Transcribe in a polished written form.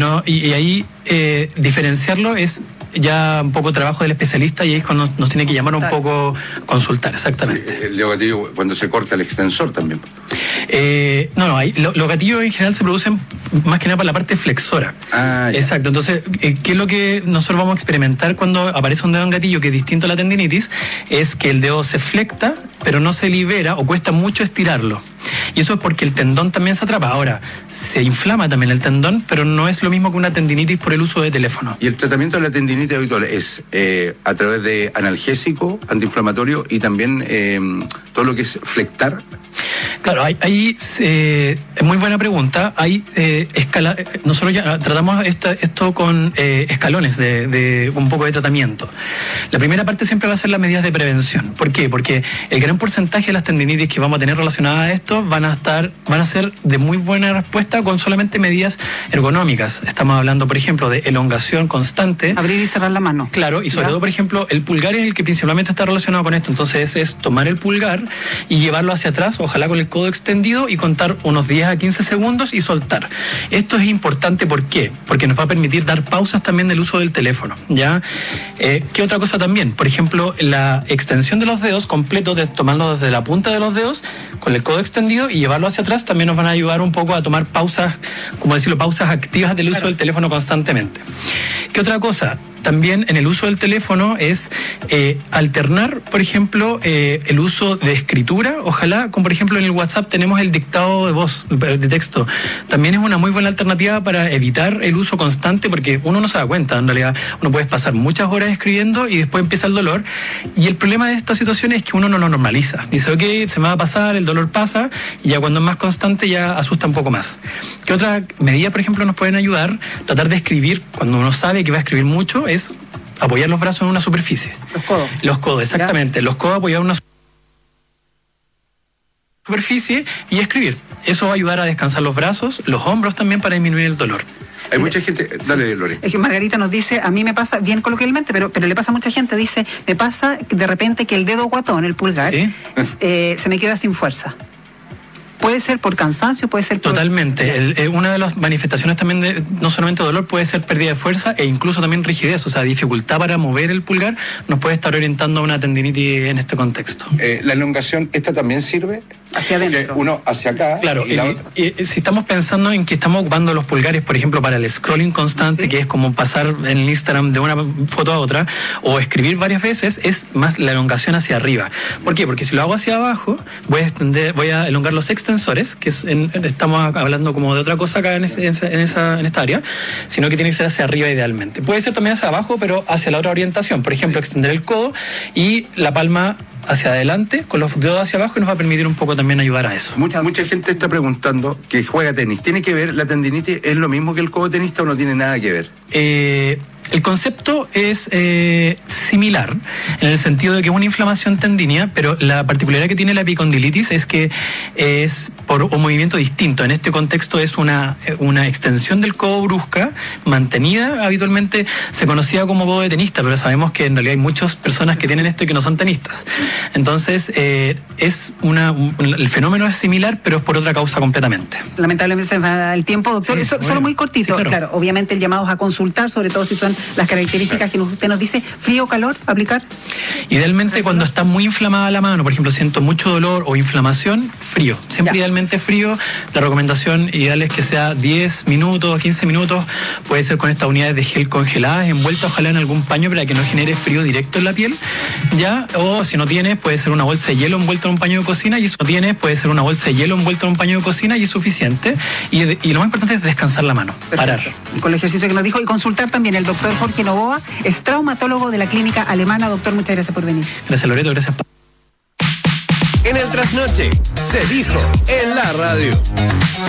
no, y ahí diferenciarlo es ya un poco trabajo del especialista, y ahí es cuando nos tiene que llamar un poco, consultar, exactamente. Sí, el gatillo cuando se corta el extensor también. Los gatillos en general se producen más que nada por la parte flexora. Exacto, entonces, ¿qué es lo que nosotros vamos a experimentar cuando aparece un dedo en gatillo que es distinto a la tendinitis? Es que el dedo se flecta, pero no se libera o cuesta mucho estirarlo. Y eso es porque el tendón también se atrapa. Ahora, se inflama también el tendón, pero no es lo mismo que una tendinitis por el uso de teléfono. Y el tratamiento de la tendinitis habitual es a través de analgésico, antiinflamatorio y también todo lo que es flectar. Claro, ahí es muy buena pregunta. Hay nosotros ya tratamos esto con escalones de un poco de tratamiento. La primera parte siempre va a ser las medidas de prevención. ¿Por qué? Porque el gran porcentaje de las tendinitis que vamos a tener relacionadas a esto van a ser de muy buena respuesta con solamente medidas ergonómicas. Estamos hablando, por ejemplo, de elongación constante. Abrir y cerrar la mano. Claro, y sobre todo, por ejemplo, el pulgar es el que principalmente está relacionado con esto. Entonces es tomar el pulgar y llevarlo hacia atrás, ojalá con el codo extendido, y contar unos 10 a 15 segundos y soltar. Esto es importante, ¿por qué? Porque nos va a permitir dar pausas también del uso del teléfono, ¿ya? ¿Qué otra cosa también? Por ejemplo, la extensión de los dedos completo, tomando desde la punta de los dedos con el codo extendido y llevarlo hacia atrás, también nos van a ayudar un poco a tomar pausas, como decirlo, pausas activas del uso del teléfono constantemente. ¿Qué otra cosa? También en el uso del teléfono es alternar, por ejemplo, el uso de escritura. Ojalá, como por ejemplo en el WhatsApp tenemos el dictado de voz, de texto. También es una muy buena alternativa para evitar el uso constante, porque uno no se da cuenta. En realidad, uno puede pasar muchas horas escribiendo y después empieza el dolor. Y el problema de esta situación es que uno no lo normaliza. Dice, ok, se me va a pasar, el dolor pasa, y ya cuando es más constante ya asusta un poco más. ¿Qué otra medida, por ejemplo, nos pueden ayudar? Tratar de escribir, cuando uno sabe que va a escribir mucho, es apoyar los brazos en una superficie. Los codos, exactamente. ¿Ya? Los codos apoyados en una superficie y escribir. Eso va a ayudar a descansar los brazos, los hombros también, para disminuir el dolor. Hay mucha gente... Dale, Lore. Es que Margarita nos dice, a mí me pasa, bien coloquialmente, pero le pasa a mucha gente, dice, me pasa de repente que el dedo guatón, el pulgar, ¿sí? Se me queda sin fuerza. Puede ser por cansancio, puede ser por... Totalmente. Una de las manifestaciones también de, no solamente dolor, puede ser pérdida de fuerza e incluso también rigidez, o sea, dificultad para mover el pulgar, nos puede estar orientando a una tendinitis en este contexto. ¿La elongación, esta también sirve? Hacia adentro. Uno hacia acá. Claro, y si estamos pensando en que estamos ocupando los pulgares, por ejemplo, para el scrolling constante, ¿sí? Que es como pasar en el Instagram de una foto a otra, o escribir varias veces, es más la elongación hacia arriba. ¿Por qué? Porque si lo hago hacia abajo, voy a elongar los extensores, que estamos hablando como de otra cosa acá en esta área, sino que tiene que ser hacia arriba idealmente. Puede ser también hacia abajo, pero hacia la otra orientación. Por ejemplo, extender el codo y la palma hacia adelante, con los dedos hacia abajo, y nos va a permitir un poco también ayudar a eso. Mucha gente está preguntando que juega tenis. ¿Tiene que ver la tendinitis? ¿Es lo mismo que el codo tenista o no tiene nada que ver? El concepto es similar, en el sentido de que es una inflamación tendínea, pero la particularidad que tiene la epicondilitis es que es por un movimiento distinto. En este contexto es una extensión del codo brusca, mantenida. Habitualmente se conocía como codo de tenista, pero sabemos que en realidad hay muchas personas que tienen esto y que no son tenistas. Entonces, el fenómeno es similar, pero es por otra causa completamente. Lamentablemente se va el tiempo, doctor. Sí, solo muy cortito. Sí, claro, obviamente el llamado es a consultar, sobre todo si son las características que usted nos dice, frío o calor, aplicar. Idealmente cuando está muy inflamada la mano, por ejemplo, siento mucho dolor o inflamación, frío. Siempre idealmente frío. La recomendación ideal es que sea 10 minutos, 15 minutos, puede ser con estas unidades de gel congeladas, envueltas ojalá en algún paño para que no genere frío directo en la piel, ¿ya? O si no tienes, puede ser una bolsa de hielo envuelta en un paño de cocina, y eso no tienes, puede ser una bolsa de hielo envuelta en un paño de cocina y es suficiente. Y lo más importante es descansar la mano. Perfecto. Parar. Y con el ejercicio que nos dijo, y consultar también el doctor Jorge Novoa, es traumatólogo de la clínica alemana. Doctor, muchas gracias por venir. Gracias, Loreto, gracias. En el trasnoche se dijo en la radio.